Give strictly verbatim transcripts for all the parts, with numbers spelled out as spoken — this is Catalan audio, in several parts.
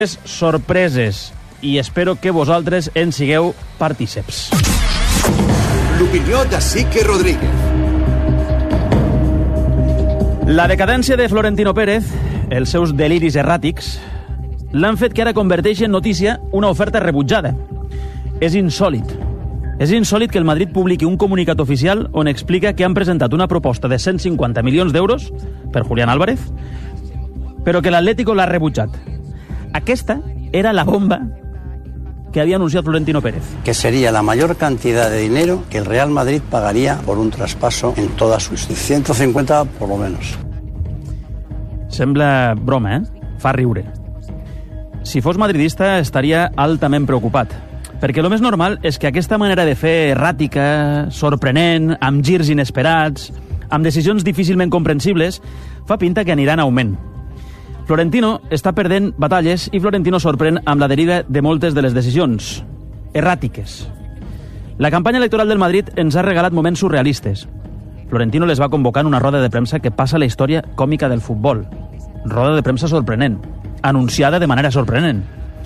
sorpreses i espero que vosaltres en sigueu partíceps. L'opinió de Sique Rodríguez. La decadència de Florentino Pérez, els seus deliris erràtics, l'han fet que ara converteixi en notícia una oferta rebutjada. És insòlit. És insòlit que el Madrid publiqui un comunicat oficial on explica que han presentat una proposta de cent cinquanta milions d'euros per Julián Álvarez, però que l'Atlético l'ha rebutjat. Aquesta era la bomba que había anunciado Florentino Pérez. Que sería la mayor cantidad de dinero que el Real Madrid pagaría por un traspaso en toda su historia. ciento cincuenta por lo menos. Sembla broma, eh? Fa riure. Si fos madridista estaria altament preocupat, perquè el més normal és que aquesta manera de fer erràtica, sorprenent, amb girs inesperats, amb decisions difícilment comprensibles, fa pinta que anirà en augment. Florentino està perdent batalles i Florentino sorprèn amb la deriva de moltes de les decisions erràtiques. La campanya electoral del Madrid ens ha regalat moments surrealistes. Florentino les va convocar en una roda de premsa que passa a la història còmica del futbol. Roda de premsa sorprenent, anunciada de manera sorprenent.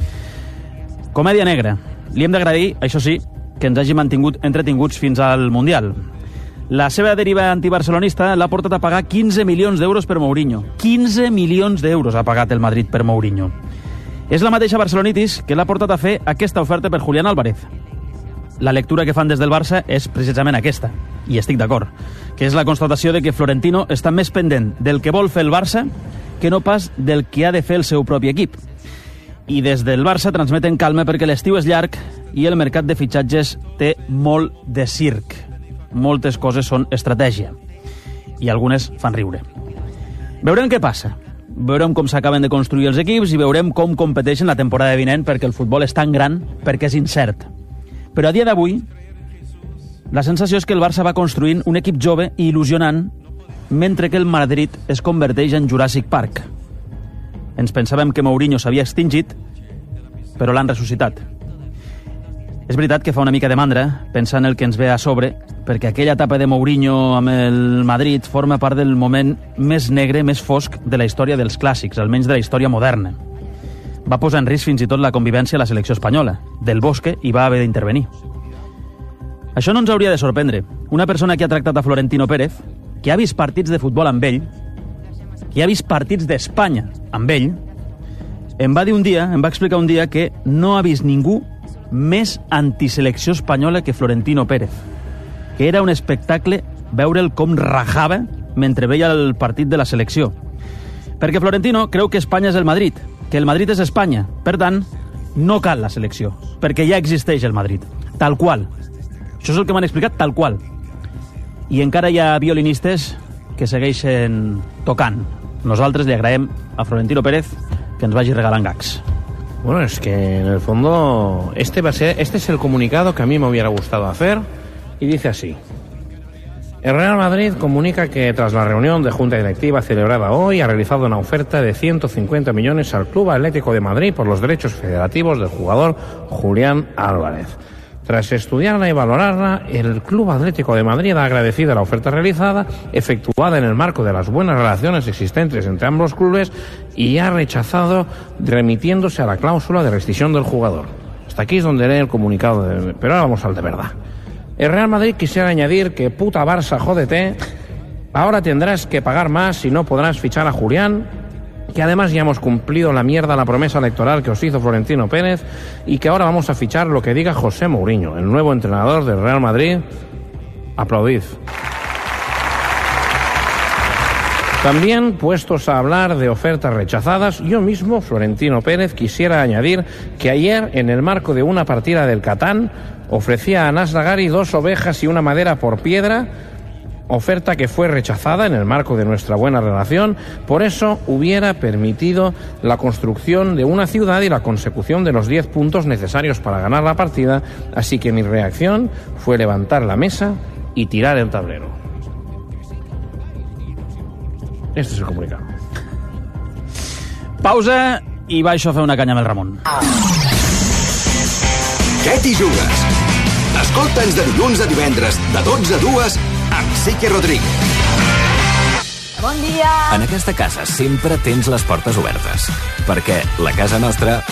Comèdia negra. Li hem d'agrair, això sí, que ens hagi mantingut entretinguts fins al Mundial. La seva deriva antibarcelonista l'ha portat a pagar quinze milions d'euros per Mourinho. quinze milions d'euros ha pagat el Madrid per Mourinho. És la mateixa barcelonitis que l'ha portat a fer aquesta oferta per Julián Álvarez. La lectura que fan des del Barça és precisament aquesta, i estic d'acord, que és la constatació de que Florentino està més pendent del que vol fer el Barça que no pas del que ha de fer el seu propi equip. I des del Barça transmeten calma perquè l'estiu és llarg i el mercat de fitxatges té molt de circ. Moltes coses són estratègia i algunes fan riure. Veurem què passa. Veurem com s'acaben de construir els equips i veurem com competeixen la temporada vinent, perquè el futbol és tan gran, perquè és incert. Però a dia d'avui la sensació és que el Barça va construint un equip jove i il·lusionant, mentre que el Madrid es converteix en Jurassic Park. Ens pensàvem que Mourinho s'havia extingit, però l'han ressuscitat. És veritat que fa una mica de mandra pensar en el que ens ve a sobre, perquè aquella etapa de Mourinho amb el Madrid forma part del moment més negre, més fosc de la història dels clàssics, almenys de la història moderna. Va posar en risc fins i tot la convivència a la selecció espanyola. Del Bosque hi va haver d'intervenir. Això no ens hauria de sorprendre. Una persona que ha tractat a Florentino Pérez, que ha vist partits de futbol amb ell, que ha vist partits d'Espanya amb ell, em va dir un dia, em va explicar un dia que no ha vist ningú més antiselecció espanyola que Florentino Pérez, que era un espectacle veure'l com rajava mentre veia el partit de la selecció. Perquè Florentino creu que Espanya és el Madrid, que el Madrid és Espanya. Per tant, no cal la selecció, perquè ja existeix el Madrid. Tal qual. Això és el que m'han explicat, tal qual. I encara hi ha violinistes que segueixen tocant. Nosaltres li agraem a Florentino Pérez que ens vagi regalant gags. Bueno, es que en el fondo este va a ser, este es el comunicado que a mí me hubiera gustado hacer y dice así. El Real Madrid comunica que tras la reunión de Junta Directiva celebrada hoy ha realizado una oferta de ciento cincuenta millones al Club Atlético de Madrid por los derechos federativos del jugador Julián Álvarez. Tras estudiarla y valorarla, el Club Atlético de Madrid ha agradecido la oferta realizada, efectuada en el marco de las buenas relaciones existentes entre ambos clubes, y ha rechazado remitiéndose a la cláusula de rescisión del jugador. Hasta aquí es donde lee el comunicado, de... pero ahora vamos al de verdad. El Real Madrid quisiera añadir que puta Barça, jódete, ahora tendrás que pagar más y no podrás fichar a Julián, que además ya hemos cumplido la mierda, la promesa electoral que os hizo Florentino Pérez, y que ahora vamos a fichar lo que diga José Mourinho, el nuevo entrenador del Real Madrid. Aplaudid. También, puestos a hablar de ofertas rechazadas, yo mismo, Florentino Pérez, quisiera añadir que ayer, en el marco de una partida del Catán, ofrecía a Anas Lagari dos ovejas y una madera por piedra, oferta que fue rechazada en el marco de nuestra buena relación. Por eso hubiera permitido la construcción de una ciudad y la consecución de los diez puntos necesarios para ganar la partida, así que mi reacción fue levantar la mesa y tirar el tablero. Este es el comunicado. Pausa i baixo a fer una canya amb el Ramon. Què t'hi jugues? Escolta'ns de dilluns a divendres, de dotze a dues, amb Sique Rodríguez. Bon dia! En aquesta casa sempre tens les portes obertes, perquè la casa nostra